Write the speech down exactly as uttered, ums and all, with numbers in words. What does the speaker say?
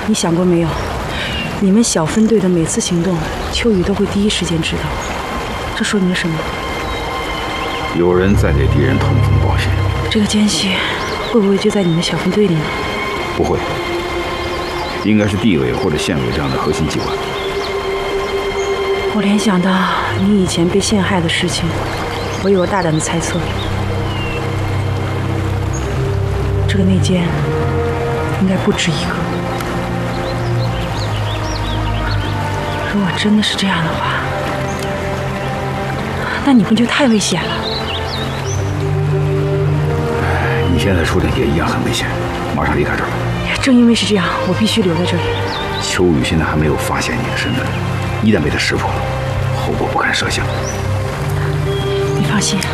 你想过没有？你们小分队的每次行动，秋雨都会第一时间知道。这说明了什么？ 有人在给敌人通风报信。 这个奸细会不会就在你们小分队里呢？ 不会，应该是地委或者县委这样的核心机关。 我联想到你以前被陷害的事情，我有个大胆的猜测，这个内奸应该不止一个。如果真的是这样的话，那你们就太危险了。 你现在处的也一样很危险，马上离开这儿吧。 正因为是这样，我必须留在这里。 秋雨现在还没有发现你的身份，一旦被他识破了，后果不堪设想。 你放心。